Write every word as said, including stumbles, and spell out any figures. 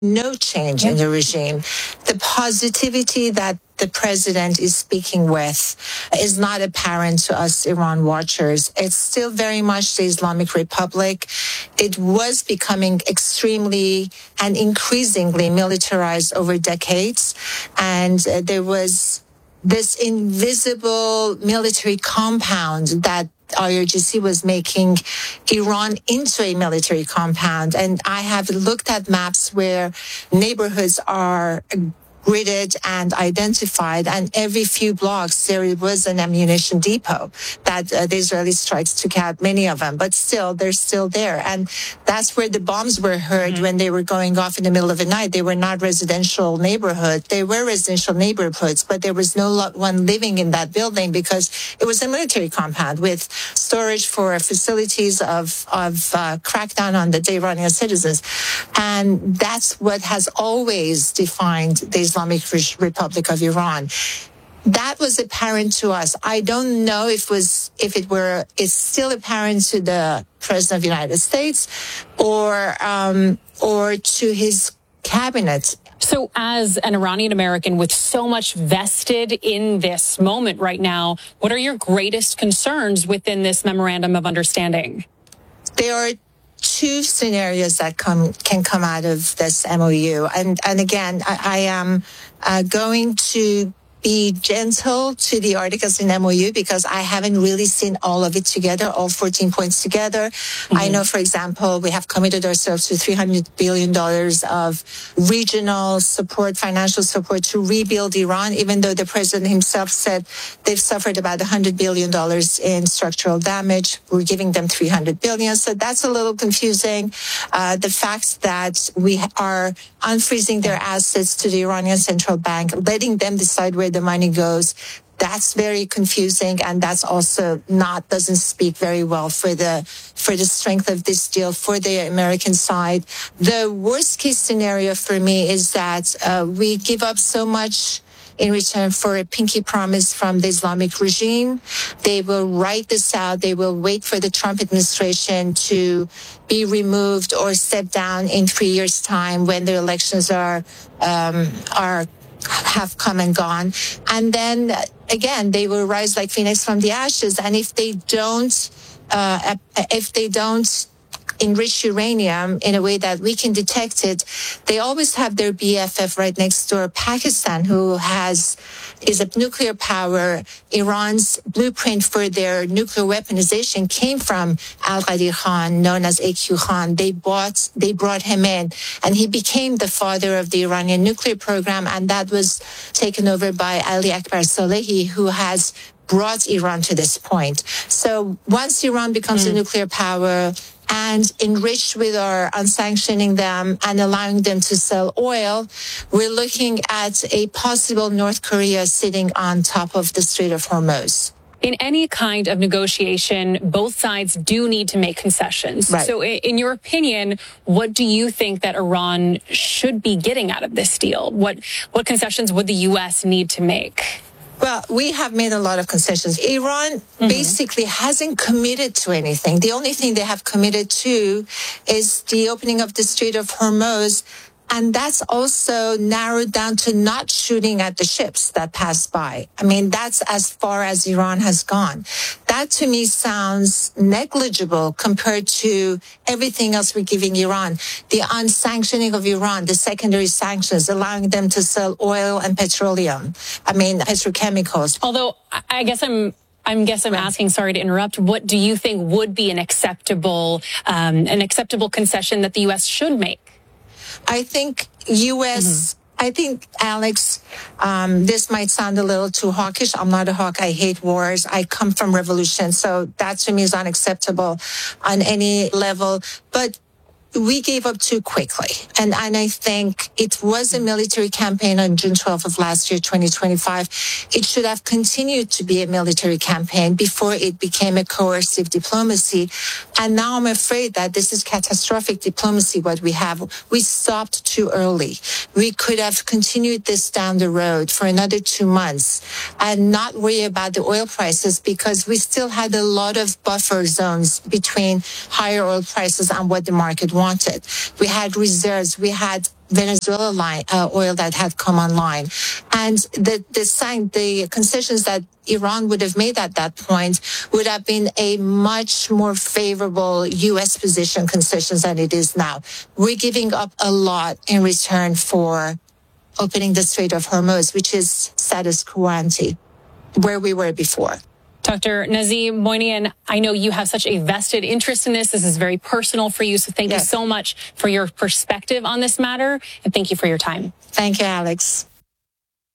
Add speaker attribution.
Speaker 1: no change in the regime. The positivity that the president is speaking with is not apparent to us Iran watchers. It's still very much the Islamic Republic. It was becoming extremely and increasingly militarized over decades. And uh, there was this invisible military compound that I R G C was making Iran into a military compound. And I have looked at maps where neighborhoods are gridded and identified, and every few blocks there was an ammunition depot that uh, the Israeli strikes took out many of them, but still they're still there. And that's where the bombs were heard mm-hmm. when they were going off in the middle of the night. They were not residential neighborhoods. They were residential neighborhoods, but there was no one living in that building because it was a military compound with storage for facilities of, of uh, crackdown on the Iranian citizens. And that's what has always defined the Islamic Republic of Iran. That was apparent to us. I don't know if was if it were it's still apparent to the President of the United States or um, or to his cabinet.
Speaker 2: So as an Iranian American with so much vested in this moment right now, what are your greatest concerns within this memorandum of understanding?
Speaker 1: There are two scenarios that come can come out of this M O U. And, and again, I, I am uh, going to be gentle to the articles in M O U because I haven't really seen all of it together, all fourteen points together. Mm-hmm. I know, for example, we have committed ourselves to three hundred billion dollars of regional support, financial support to rebuild Iran, even though the president himself said they've suffered about one hundred billion dollars in structural damage. We're giving them three hundred billion dollars. So that's a little confusing. Uh, the fact that we are unfreezing their assets to the Iranian central bank, letting them decide where the money goes, that's very confusing, and that's also not doesn't speak very well for the for the strength of this deal for the American side. The worst case scenario for me is that uh, we give up so much in return for a pinky promise from the Islamic regime. They will write this out. They will wait for the Trump administration to be removed or step down in three years' time when the elections are um, are. have come and gone. And then again, they will rise like phoenix from the ashes. And if they don't, uh, if they don't enrich uranium in a way that we can detect it, they always have their B F F right next door, Pakistan, who has is a nuclear power. Iran's blueprint for their nuclear weaponization came from Al-Qadir Khan, known as A Q Khan. They bought, they brought him in, and he became the father of the Iranian nuclear program, and that was taken over by Ali Akbar Salehi, who has brought Iran to this point. So once Iran becomes mm. a nuclear power and enriched with our unsanctioning them and allowing them to sell oil, we're looking at a possible North Korea sitting on top of the Strait of Hormuz.
Speaker 2: In any kind of negotiation, both sides do need to make concessions.
Speaker 1: Right.
Speaker 2: So in your opinion, what do you think that Iran should be getting out of this deal? What what concessions would the U S need to make?
Speaker 1: Well, we have made a lot of concessions. Iran mm-hmm. basically hasn't committed to anything. The only thing they have committed to is the opening of the Strait of Hormuz. And that's also narrowed down to not shooting at the ships that pass by. I mean, that's as far as Iran has gone. That to me sounds negligible compared to everything else we're giving Iran. The unsanctioning of Iran, the secondary sanctions, allowing them to sell oil and petroleum. I mean, petrochemicals.
Speaker 2: Although I guess I'm I guess I'm asking, sorry to interrupt, what do you think would be an acceptable, um, an acceptable concession that the U S should make?
Speaker 1: I think U S, mm-hmm. I think, Alex, um, this might sound a little too hawkish. I'm not a hawk. I hate wars. I come from revolution. So that to me is unacceptable on any level. But we gave up too quickly. And, and I think it was a military campaign on June twelfth of last year, twenty twenty-five. It should have continued to be a military campaign before it became a coercive diplomacy. And now I'm afraid that this is catastrophic diplomacy, what we have. We stopped too early. We could have continued this down the road for another two months and not worry about the oil prices because we still had a lot of buffer zones between higher oil prices and what the market wanted. We had reserves. We had Venezuela line, uh, oil that had come online. And the, the sign, the concessions that Iran would have made at that point would have been a much more favorable U S position concessions than it is now. We're giving up a lot in return for opening the Strait of Hormuz, which is status quo ante, where we were before.
Speaker 2: Doctor Nazim Moinian, I know you have such a vested interest in this. This is very personal for you. So thank yes. you so much for your perspective on this matter. And thank you for your time.
Speaker 1: Thank you, Alex.